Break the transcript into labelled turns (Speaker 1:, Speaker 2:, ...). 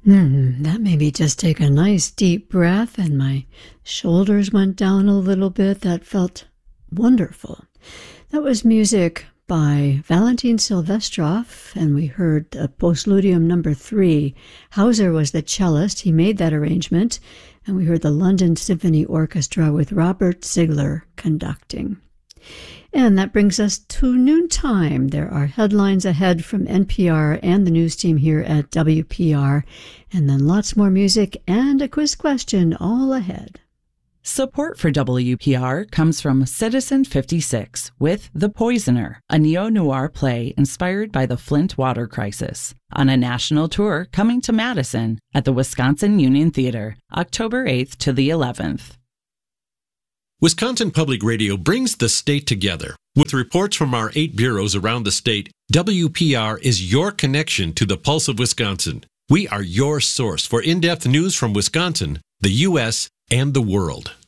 Speaker 1: That made me just take a nice deep breath and my shoulders went down a little bit. That felt wonderful. That was music by Valentin Silvestrov, and we heard Postludium number 3. Hauser was the cellist. He made that arrangement, and we heard the London Symphony Orchestra with Robert Ziegler conducting. And that brings us to noontime. There are headlines ahead from NPR and the news team here at WPR, and then lots more music and a quiz question all ahead.
Speaker 2: Support for WPR comes from Citizen 56 with The Poisoner, a neo-noir play inspired by the Flint water crisis, on a national tour coming to Madison at the Wisconsin Union Theater, October 8th to the 11th.
Speaker 3: Wisconsin Public Radio brings the state together. With reports from our 8 bureaus around the state, WPR is your connection to the pulse of Wisconsin. We are your source for in-depth news from Wisconsin, the U.S., and the world.